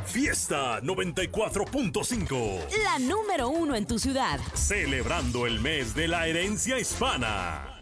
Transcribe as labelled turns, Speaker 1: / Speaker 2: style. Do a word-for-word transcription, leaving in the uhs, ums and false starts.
Speaker 1: Fiesta noventa y cuatro punto cinco.
Speaker 2: La número uno en tu ciudad.
Speaker 1: Celebrando el mes de la herencia hispana.